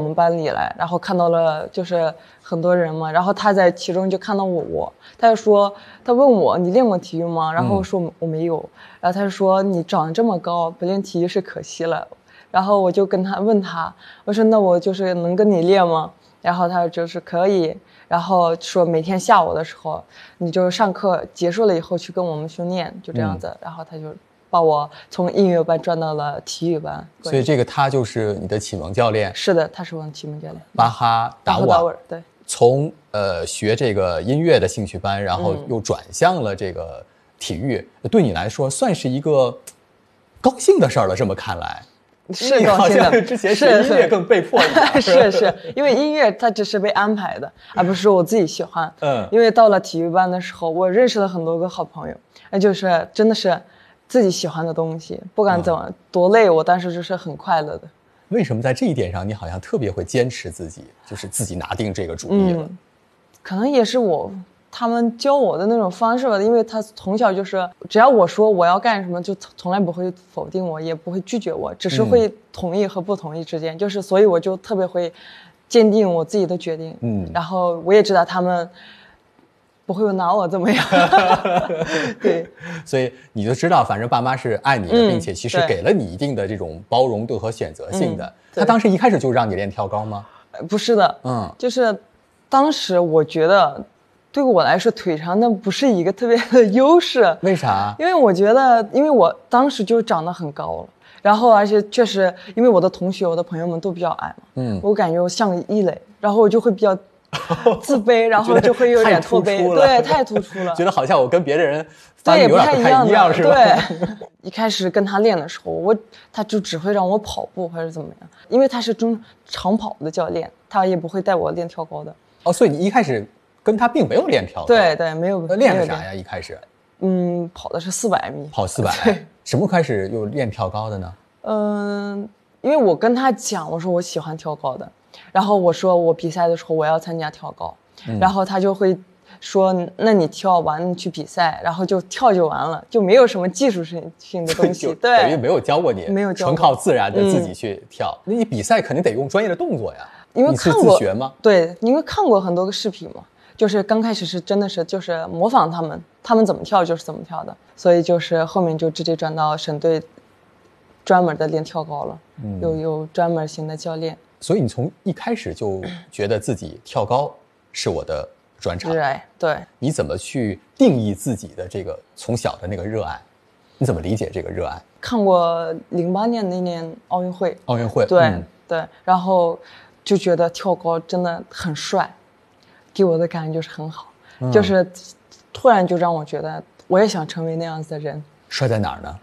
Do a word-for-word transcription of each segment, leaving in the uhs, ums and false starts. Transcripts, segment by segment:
们班里来，然后看到了就是很多人嘛，然后他在其中就看到我，我他就说，他问我你练过体育吗？然后我说我没有，嗯、然后他就说你长得这么高，不练体育是可惜了。然后我就跟他问他，我说那我就是能跟你练吗？然后他就是可以，然后说每天下午的时候，你就上课结束了以后去跟我们训练，就这样子。嗯、然后他就把我从音乐班转到了体育班。 所以这个他就是你的启蒙教练？ 是的，他是我的启蒙教练。 巴哈达瓦， 达瓦对。 从呃学这个音乐的兴趣班，然后又转向了这个体育，嗯、对你来说算是一个高兴的事儿了。这么看来。 是高兴的， 之前学音乐更被迫一点， 是是，因为音乐它只是被安排的，而不是我自己喜欢。嗯，因为到了体育班的时候，我认识了很多个好朋友，那就是真的是自己喜欢的东西，不管怎么、嗯、多累，我当时就是很快乐的。 为什么在这一点上你好像特别会坚持自己，就是自己拿定这个主意了？ 嗯、可能也是我。他们教我的那种方式吧，因为他从小就是只要我说我要干什么，就从来不会否定我，也不会拒绝我，只是会同意和不同意之间，嗯、就是所以我就特别会坚定我自己的决定。嗯，然后我也知道他们不会拿我怎么样。对， 所以你就知道，反正爸妈是爱你的，嗯、并且其实给了你一定的这种包容度和选择性的。嗯、他当时一开始就让你练跳高吗？ 不是的，嗯，就是当时我觉得。对我来说，腿长那不是一个特别的优势。 为啥？ 因为我觉得，因为我当时就长得很高了，然后而且确实，因为我的同学、我的朋友们都比较矮嘛，嗯，我感觉我像个异类，然后我就会比较自卑，然后就会有点驼背，对，太突出了， 觉得好像我跟别的人对不太一样，一样是吧？ 对，一开始跟他练的时候，我他就只会让我跑步或者怎么样，因为他是中长跑的教练，他也不会带我练跳高的。 哦，所以你一开始。跟他并没有练跳高， 对对，没有。 那练的啥呀？一开始， 嗯，跑的是四百米， 跑四百。对，什么开始又练跳高的呢？ 嗯，因为我跟他讲，我说我喜欢跳高的，然后我说我比赛的时候我要参加跳高，嗯、然后他就会说，那你跳完你去比赛，然后就跳就完了，就没有什么技术性的东西，对， 等于没有教过你， 没有教过， 纯靠自然的自己去跳。那、嗯、你比赛肯定得用专业的动作呀， 因为看过， 你是自学吗？ 对，因为看过很多个视频嘛。就是刚开始是真的是就是模仿他们，他们怎么跳就是怎么跳的，所以就是后面就直接转到省队，专门的练跳高了，嗯、有有专门型的教练。 所以你从一开始就觉得自己跳高是我的专长， 热爱。对， 你怎么去定义自己的这个从小的那个热爱？你怎么理解这个热爱？ 看过零八年那年奥运会， 奥运会对、 嗯、 对，然后就觉得跳高真的很帅。给我的感觉就是很好、嗯、就是突然就让我觉得我也想成为那样子的人。 帅在哪儿呢？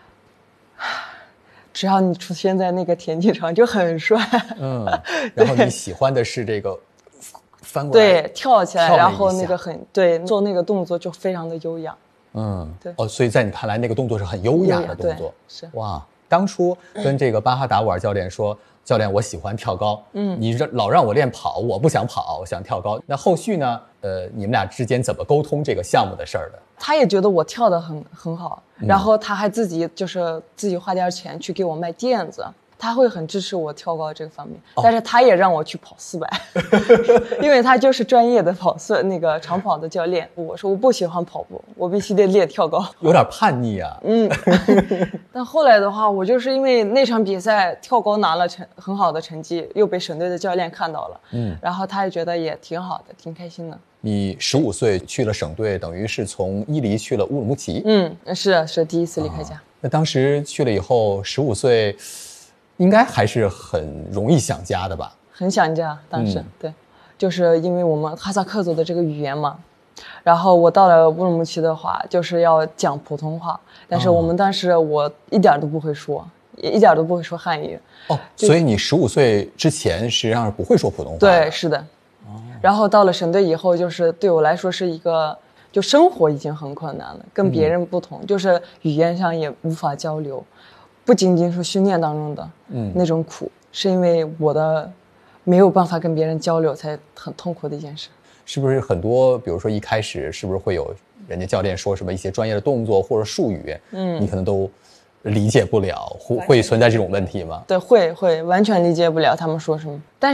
只要你出现在那个田径场就很帅。嗯， 然后你喜欢的是这个翻过来， 对，跳起来，然后那个很对，做那个动作就非常的优雅。 嗯，对哦，所以在你看来那个动作是很优雅的动作。 是哇，当初跟这个巴哈达瓦尔教练说，教练我喜欢跳高，嗯，你老让我练跑，我不想跑，我想跳高。那后续呢？呃，你们俩之间怎么沟通这个项目的事儿的？ 他也觉得我跳得很很好，然后他还自己就是自己花点钱去给我卖垫子。他会很支持我跳高这个方面，哦、但是他也让我去跑四百，因为他就是专业的跑四那个长跑的教练。我说我不喜欢跑步，我必须得练跳高， 有点叛逆啊。 嗯，但后来的话，我就是因为那场比赛跳高拿了成很好的成绩，又被省队的教练看到了，嗯，然后他也觉得也挺好的，挺开心的。 你十五岁去了省队，等于是从伊犁去了乌鲁木齐。 嗯，是是第一次离开家。啊、 那当时去了以后，十五岁。应该还是很容易想家的吧？ 很想家，当时、嗯、对，就是因为我们哈萨克族的这个语言嘛，然后我到了乌鲁木齐的话，就是要讲普通话，但是我们当时我一点都不会说，也一点都不会说汉语。 哦，所以你十五岁之前实际上是不会说普通话的？ 对，是的。哦，然后到了省队以后，就是对我来说是一个，就生活已经很困难了，跟别人不同，嗯、就是语言上也无法交流。不仅仅是训练当中的嗯那种苦，是因为我的没有办法跟别人交流才很痛苦的一件事。 是不是很多比如说一开始是不是会有人家教练说什么一些专业的动作或者术语，嗯，你可能都理解不了，会会存在这种问题吗？ 对，会会完全理解不了他们说什么。但